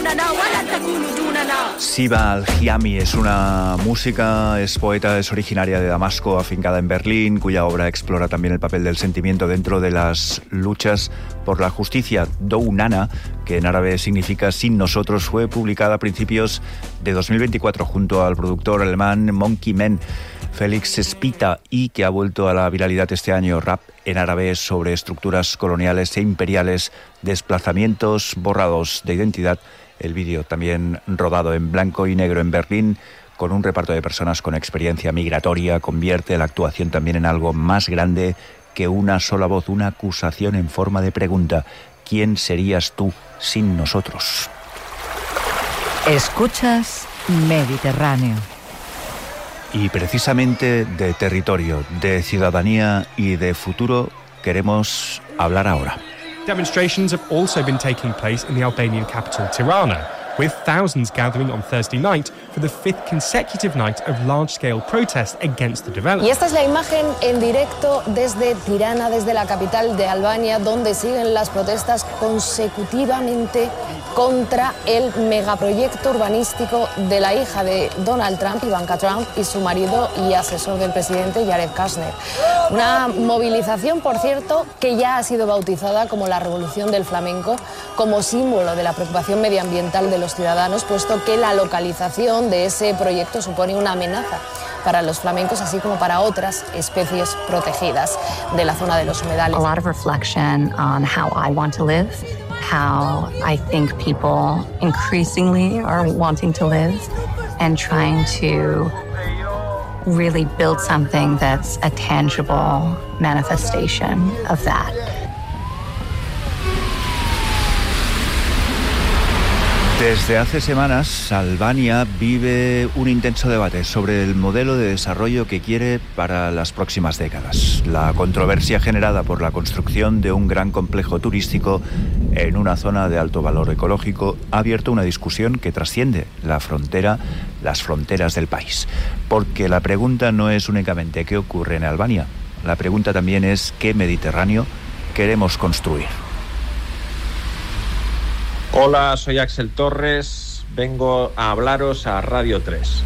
Siva Al-Hiami es una música, es poeta, es originaria de Damasco, afincada en Berlín, cuya obra explora también el papel del sentimiento dentro de las luchas por la justicia. Dounana, que en árabe significa sin nosotros, fue publicada a principios de 2024 junto al productor alemán Monkey Man, Félix Spita, y que ha vuelto a la viralidad este año. Rap en árabe sobre estructuras coloniales e imperiales, desplazamientos borrados de identidad. El vídeo, también rodado en blanco y negro en Berlín, con un reparto de personas con experiencia migratoria, convierte la actuación también en algo más grande que una sola voz, una acusación en forma de pregunta. ¿Quién serías tú sin nosotros? Escuchas Mediterráneo. Y precisamente de territorio, de ciudadanía y de futuro queremos hablar ahora. Demonstrations have also been taking place in the Albanian capital, Tirana, with thousands gathering on Thursday night for the fifth consecutive night of large-scale protest against the development. Y esta es la imagen en directo desde Tirana, desde la capital de Albania, donde siguen las protestas consecutivamente contra el megaproyecto urbanístico de la hija de Donald Trump, Ivanka Trump, y su marido y asesor del presidente, Jared Kushner. Una movilización, por cierto, que ya ha sido bautizada como la Revolución del Flamenco, como símbolo de la preocupación medioambiental de los ciudadanos, puesto que la localización de ese proyecto supone una amenaza para los flamencos, así como para otras especies protegidas de la zona de los humedales. A lot of reflection on how I want to live, how I think people increasingly are wanting to live, and trying to really build something that's a tangible manifestation of that. Desde hace semanas, Albania vive un intenso debate sobre el modelo de desarrollo que quiere para las próximas décadas. La controversia generada por la construcción de un gran complejo turístico en una zona de alto valor ecológico ha abierto una discusión que trasciende las fronteras del país. Porque la pregunta no es únicamente qué ocurre en Albania, la pregunta también es qué Mediterráneo queremos construir. Hola, soy Axel Torres, vengo a hablaros a Radio 3.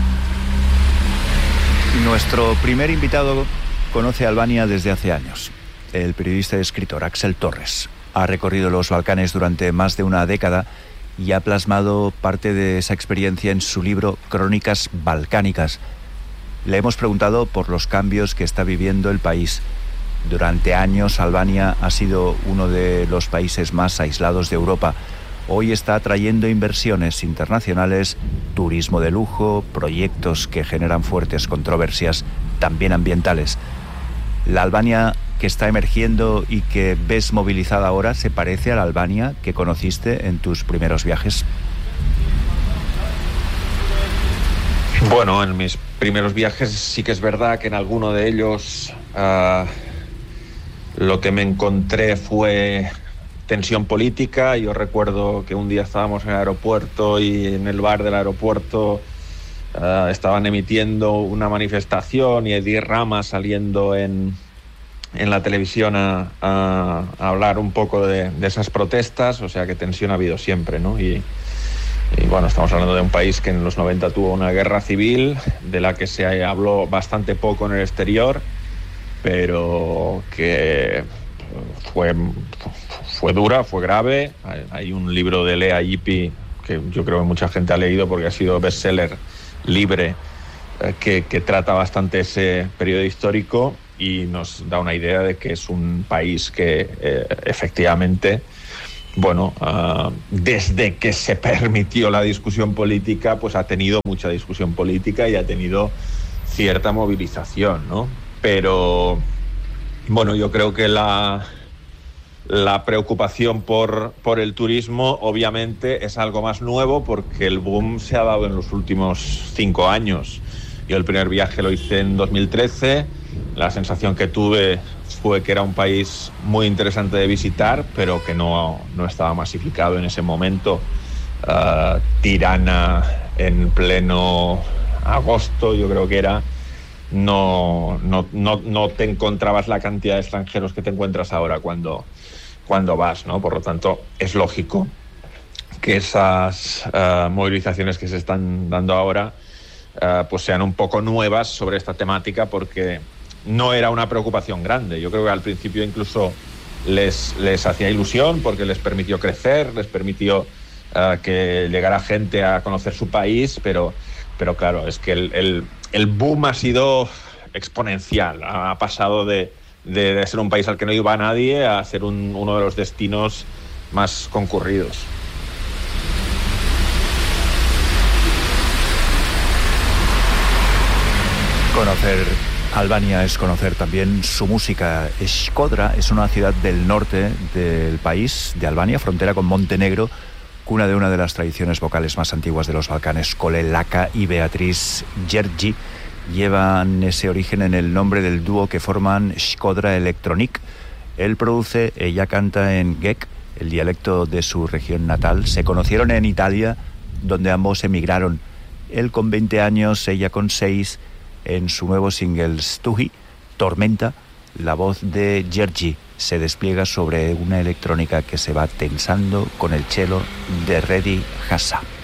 Nuestro primer invitado conoce a Albania desde hace años. El periodista y escritor Axel Torres ha recorrido los Balcanes durante más de una década y ha plasmado parte de esa experiencia en su libro Crónicas Balcánicas. Le hemos preguntado por los cambios que está viviendo el país. Durante años, Albania ha sido uno de los países más aislados de Europa. Hoy está atrayendo inversiones internacionales, turismo de lujo, proyectos que generan fuertes controversias, también ambientales. La Albania que está emergiendo y que ves movilizada ahora, ¿se parece a la Albania que conociste en tus primeros viajes? Bueno, en mis primeros viajes sí que es verdad que en alguno de ellos lo que me encontré fue tensión política. Yo recuerdo que un día estábamos en el aeropuerto y en el bar del aeropuerto estaban emitiendo una manifestación y Edi Rama saliendo en la televisión a hablar un poco de esas protestas, o sea que tensión ha habido siempre, ¿no? Y bueno, estamos hablando de un país que en los 90 tuvo una guerra civil, de la que se habló bastante poco en el exterior, pero que fue dura, fue grave. Hay un libro de Lea Ypi que yo creo que mucha gente ha leído porque ha sido bestseller, Libre, que trata bastante ese periodo histórico y nos da una idea de que es un país que efectivamente, bueno, desde que se permitió la discusión política, pues ha tenido mucha discusión política y ha tenido cierta movilización, ¿no? Pero bueno, yo creo que la preocupación por el turismo obviamente es algo más nuevo porque el boom se ha dado en los últimos 5 años. Yo el primer viaje lo hice en 2013, la sensación que tuve fue que era un país muy interesante de visitar, pero que no estaba masificado en ese momento. Tirana en pleno agosto, yo creo que era, no te encontrabas la cantidad de extranjeros que te encuentras ahora cuando vas, ¿no? Por lo tanto, es lógico que esas movilizaciones que se están dando ahora pues sean un poco nuevas sobre esta temática, porque no era una preocupación grande. Yo creo que al principio incluso les hacía ilusión, porque les permitió crecer, les permitió que llegara gente a conocer su país, pero claro, es que el boom ha sido exponencial. Ha pasado de ser un país al que no iba nadie a ser uno de los destinos más concurridos. Conocer Albania es conocer también su música. Shkodra es una ciudad del norte del país, de Albania, frontera con Montenegro, cuna de una de las tradiciones vocales más antiguas de los Balcanes. Kole Laka y Beatriz Gergi llevan ese origen en el nombre del dúo que forman Shkodra Electronic. Él produce, ella canta en Gek, el dialecto de su región natal. Se conocieron en Italia, donde ambos emigraron. Él con 20 años, ella con 6. En su nuevo single Stuhi, Tormenta, la voz de Gergi se despliega sobre una electrónica que se va tensando con el cello de Redi Hassa.